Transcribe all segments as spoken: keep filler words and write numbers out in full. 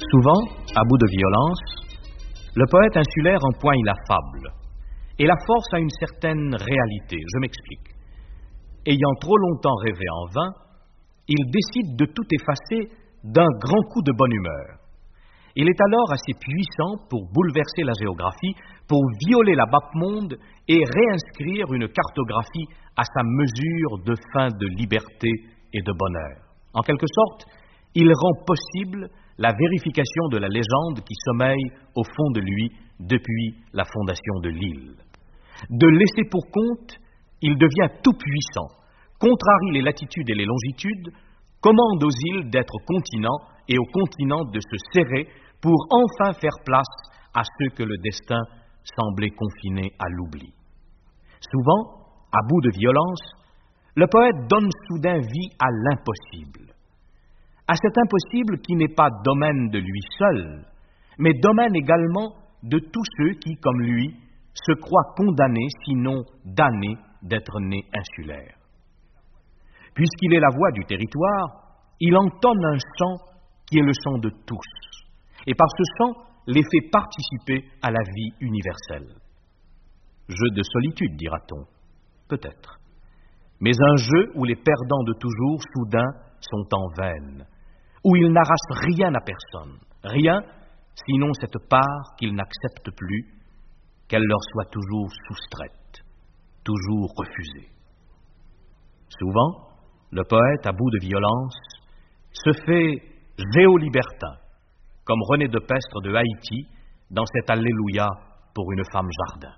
Souvent, à bout de violence, le poète insulaire empoigne la fable et la force à une certaine réalité. Je m'explique. Ayant trop longtemps rêvé en vain, il décide de tout effacer d'un grand coup de bonne humeur. Il est alors assez puissant pour bouleverser la géographie, pour violer la map-monde et réinscrire une cartographie à sa mesure de fin de liberté et de bonheur. En quelque sorte, il rend possible la vérification de la légende qui sommeille au fond de lui depuis la fondation de l'île. De laisser pour compte, il devient tout-puissant, contrarie les latitudes et les longitudes, commande aux îles d'être continents et aux continents de se serrer pour enfin faire place à ceux que le destin semblait confiner à l'oubli. Souvent, à bout de violence, le poète donne soudain vie à l'impossible. À cet impossible qui n'est pas domaine de lui seul, mais domaine également de tous ceux qui, comme lui, se croient condamnés, sinon damnés, d'être nés insulaires. Puisqu'il est la voix du territoire, il entonne un chant qui est le chant de tous, et par ce chant les fait participer à la vie universelle. Jeu de solitude, dira-t-on, peut-être, mais un jeu où les perdants de toujours, soudain, sont en veine, où ils n'arrachent rien à personne, rien, sinon cette part qu'ils n'acceptent plus, qu'elle leur soit toujours soustraite, toujours refusée. Souvent, le poète, à bout de violence, se fait géolibertin, comme René de Pestre de Haïti, dans cet Alléluia pour une femme jardin.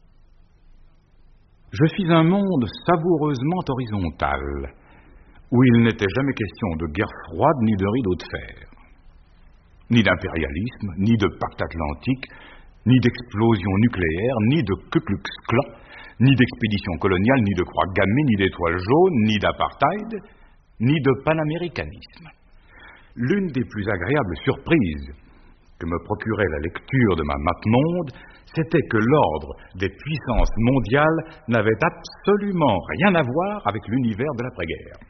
Je suis un monde savoureusement horizontal, où il n'était jamais question de guerre froide ni de rideau de fer, ni d'impérialisme, ni de pacte atlantique, ni d'explosion nucléaire, ni de Ku Klux Klan, ni d'expédition coloniale, ni de croix gammée, ni d'étoiles jaunes, ni d'apartheid, ni de panaméricanisme. L'une des plus agréables surprises que me procurait la lecture de ma map-monde, c'était que l'ordre des puissances mondiales n'avait absolument rien à voir avec l'univers de l'après-guerre.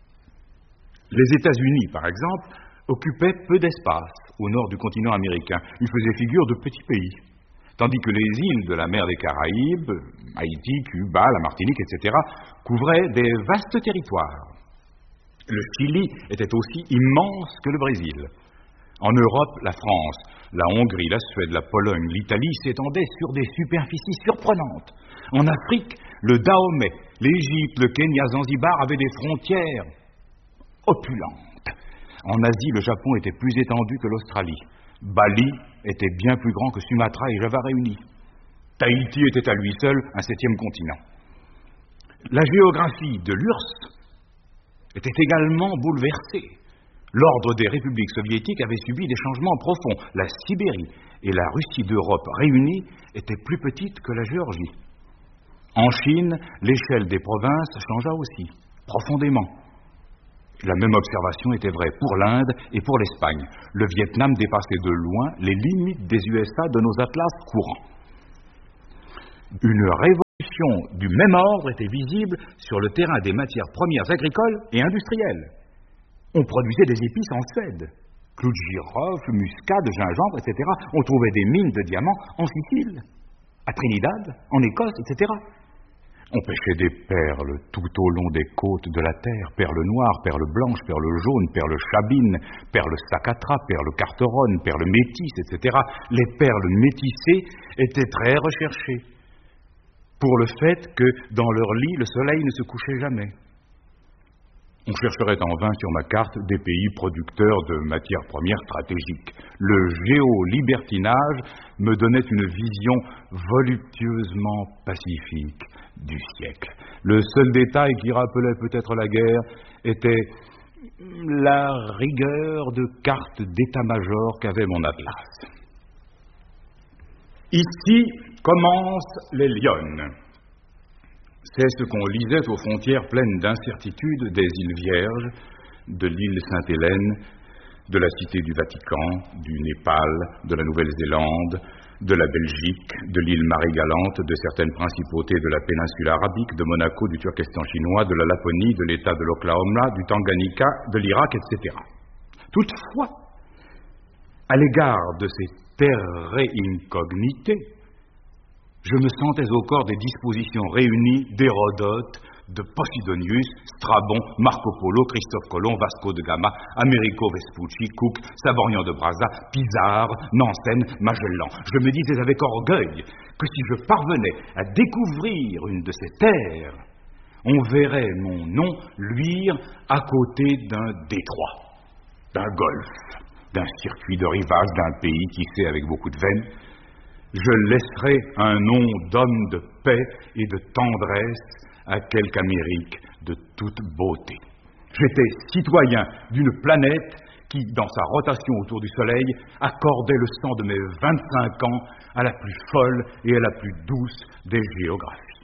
Les États-Unis, par exemple, occupaient peu d'espace au nord du continent américain. Ils faisaient figure de petits pays, tandis que les îles de la mer des Caraïbes, Haïti, Cuba, la Martinique, et cetera, couvraient des vastes territoires. Le Chili était aussi immense que le Brésil. En Europe, la France, la Hongrie, la Suède, la Pologne, l'Italie s'étendaient sur des superficies surprenantes. En Afrique, le Dahomey, l'Égypte, le Kenya, Zanzibar avaient des frontières opulentes. En Asie, le Japon était plus étendu que l'Australie. Bali était bien plus grand que Sumatra et Java réunis. Tahiti était à lui seul un septième continent. La géographie de l'U R S S était également bouleversée. L'ordre des républiques soviétiques avait subi des changements profonds. La Sibérie et la Russie d'Europe réunies étaient plus petites que la Géorgie. En Chine, l'échelle des provinces changea aussi, profondément. La même observation était vraie pour l'Inde et pour l'Espagne. Le Vietnam dépassait de loin les limites des U S A de nos atlas courants. Une révolution du même ordre était visible sur le terrain des matières premières agricoles et industrielles. On produisait des épices en Suède, clous de girofle, muscade, gingembre, et cetera. On trouvait des mines de diamants en Sicile, à Trinidad, en Écosse, et cetera. On pêchait des perles tout au long des côtes de la terre, perles noires, perles blanches, perles jaunes, perles chabines, perles sacatra, perles carteronnes, perles métisses, et cetera. Les perles métissées étaient très recherchées, pour le fait que dans leur lit, le soleil ne se couchait jamais. On chercherait en vain sur ma carte des pays producteurs de matières premières stratégiques. Le géolibertinage me donnait une vision voluptueusement pacifique du siècle. Le seul détail qui rappelait peut-être la guerre était la rigueur de carte d'état-major qu'avait mon atlas. Ici commencent les lionnes. C'est ce qu'on lisait aux frontières pleines d'incertitudes des îles Vierges, de l'île Sainte-Hélène, de la Cité du Vatican, du Népal, de la Nouvelle-Zélande, de la Belgique, de l'île Marie-Galante, de certaines principautés de la péninsule arabique, de Monaco, du Turkestan chinois, de la Laponie, de l'État de l'Oklahoma, du Tanganyika, de l'Irak, et cetera. Toutefois, à l'égard de ces terrae incognite, je me sentais au corps des dispositions réunies d'Hérodote, de Posidonius, Strabon, Marco Polo, Christophe Colomb, Vasco de Gama, Amerigo Vespucci, Cook, Savourian de Brazza, Pizarre, Nansen, Magellan. Je me disais avec orgueil que si je parvenais à découvrir une de ces terres, on verrait mon nom luire à côté d'un détroit, d'un golfe, d'un circuit de rivage d'un pays qui sait avec beaucoup de veine. Je laisserai un nom d'homme de paix et de tendresse à quelque Amérique de toute beauté. J'étais citoyen d'une planète qui, dans sa rotation autour du Soleil, accordait le sang de mes vingt-cinq ans à la plus folle et à la plus douce des géographies.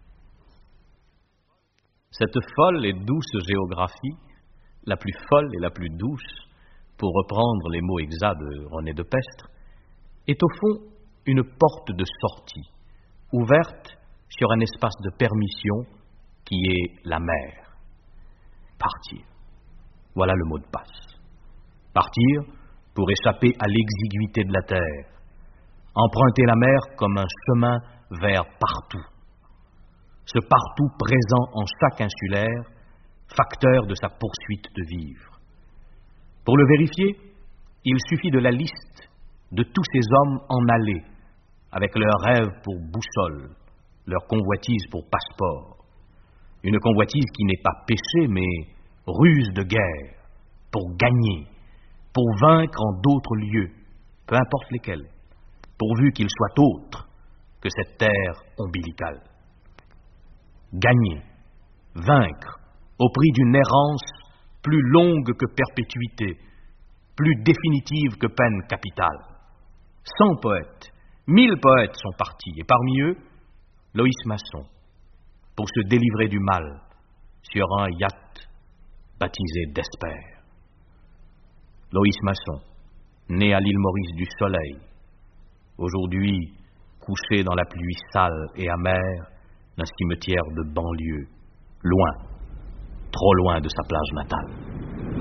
Cette folle et douce géographie, la plus folle et la plus douce, pour reprendre les mots exacts de René de Pestre, est au fond une porte de sortie, ouverte sur un espace de permission qui est la mer. Partir. Voilà le mot de passe. Partir pour échapper à l'exiguïté de la terre. Emprunter la mer comme un chemin vers partout. Ce partout présent en chaque insulaire, facteur de sa poursuite de vivre. Pour le vérifier, il suffit de la liste de tous ces hommes en allée, avec leurs rêves pour boussole, leur convoitise pour passeport. Une convoitise qui n'est pas péché, mais ruse de guerre, pour gagner, pour vaincre en d'autres lieux, peu importe lesquels, pourvu qu'ils soient autres que cette terre ombilicale. Gagner, vaincre, au prix d'une errance plus longue que perpétuité, plus définitive que peine capitale. Cent poètes, mille poètes sont partis, et parmi eux, Loïs Masson, pour se délivrer du mal sur un yacht baptisé d'Esper. Loïs Masson, né à l'île Maurice du Soleil, aujourd'hui couché dans la pluie sale et amère d'un cimetière de banlieue, loin, trop loin de sa plage natale.